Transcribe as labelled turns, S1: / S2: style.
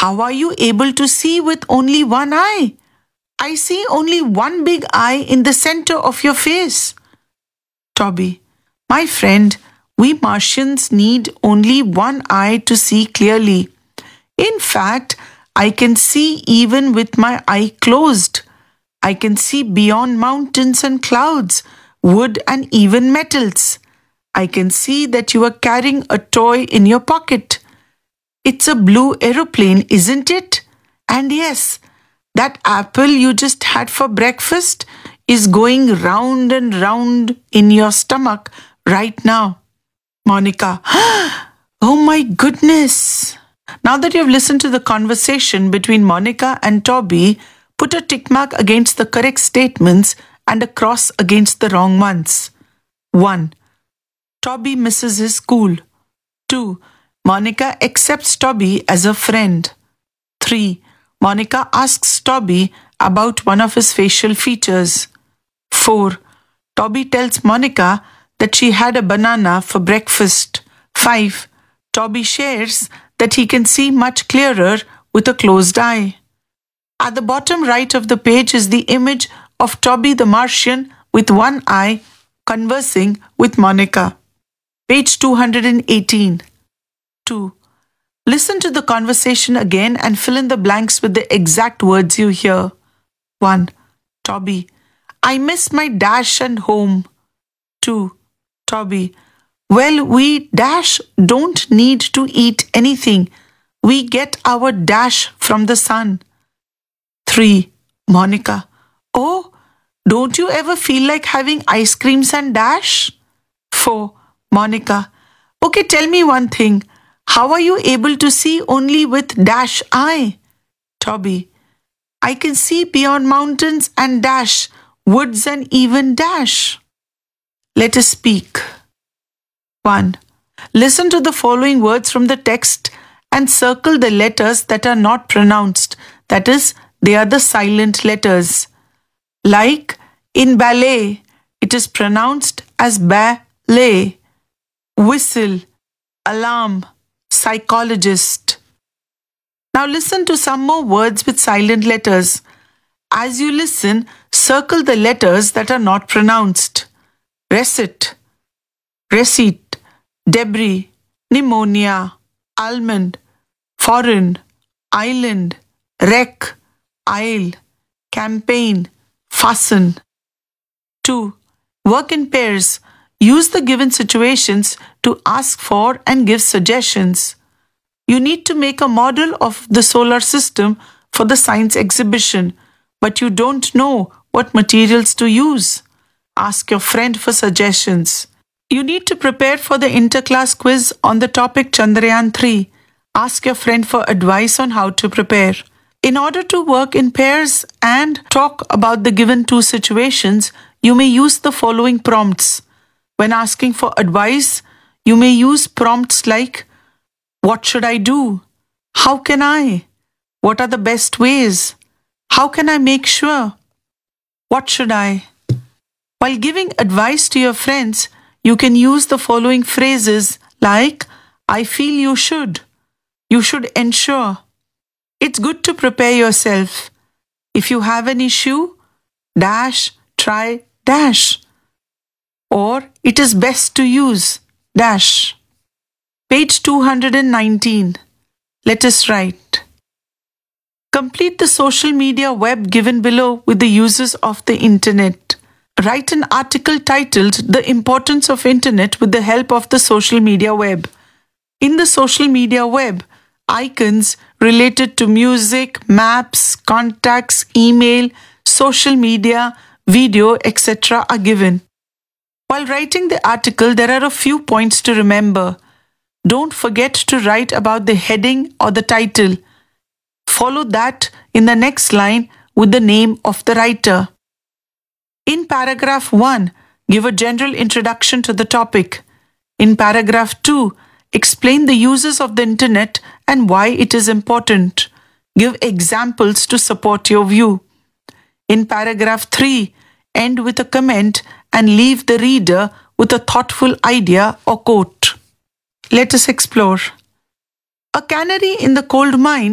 S1: How are you able to see with only one eye? I see only one big eye in the center of your face. Toby, my friend, we Martians need only one eye to see clearly. In fact, I can see even with my eye closed. I can see beyond mountains and clouds, wood and even metals. I can see that you are carrying a toy in your pocket. It's a blue aeroplane, isn't it? And yes, that apple you just had for breakfast is going round and round in your stomach right now. Monica, oh my goodness. Now that you've listened to the conversation between Monica and Toby, put a tick mark against the correct statements and a cross against the wrong ones. 1. Toby misses his school. 2. Monica accepts Toby as a friend. 3. Monica asks Toby about one of his facial features. 4. Toby tells Monica that she had a banana for breakfast. 5. Toby shares that he can see much clearer with a closed eye. At the bottom right of the page is the image of Toby the Martian with one eye conversing with Monica. Page 218. 2. Listen to the conversation again and fill in the blanks with the exact words you hear. 1. Toby, I miss my dash and home. 2. Toby, well, we dash don't need to eat anything. We get our dash from the sun. 3. Monica, oh, don't you ever feel like having ice creams and dash? 4. Monica, okay, tell me one thing. How are you able to see only with dash eye? Toby, I can see beyond mountains and dash, woods and even dash. Let us speak. 1. Listen to the following words from the text and circle the letters that are not pronounced. That is, they are the silent letters. Like in ballet, it is pronounced as ballet. Whistle, alarm, psychologist. Now listen to some more words with silent letters. As you listen, circle the letters that are not pronounced. Receipt, receipt, debris, pneumonia, almond, foreign, island, wreck, aisle, campaign, fasten. 2. Work in pairs. Use the given situations to ask for and give suggestions. You need to make a model of the solar system for the science exhibition, but you don't know what materials to use. Ask your friend for suggestions. You need to prepare for the interclass quiz on the topic Chandrayaan 3. Ask your friend for advice on how to prepare. In order to work in pairs and talk about the given two situations, you may use the following prompts. When asking for advice, you may use prompts like, what should I do? How can I? What are the best ways? How can I make sure? What should I? While giving advice to your friends, you can use the following phrases like, I feel you should ensure. It's good to prepare yourself. If you have an issue, dash, try, dash. Or it is best to use, dash. Page 219. Let us write. Complete the social media web given below with the uses of the internet. Write an article titled The Importance of Internet with the help of the social media web. In the social media web, icons related to music, maps, contacts, email, social media, video, etc. are given. While writing the article, there are a few points to remember. Don't forget to write about the heading or the title. Follow that in the next line with the name of the writer. In paragraph 1, give a general introduction to the topic. In paragraph 2, explain the uses of the internet and why it is important. Give examples to support your view. In paragraph 3, end with a comment and leave the reader with a thoughtful idea or quote. Let us explore. A canary in the cold mine